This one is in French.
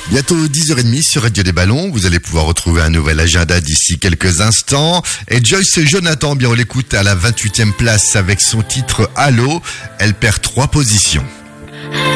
Bientôt 10h30 sur Radio des Ballons. Vous allez pouvoir retrouver un nouvel agenda d'ici quelques instants. Et Joyce Jonathan, bien on l'écoute à la 28e place avec son titre Halo. Elle perd 3 positions.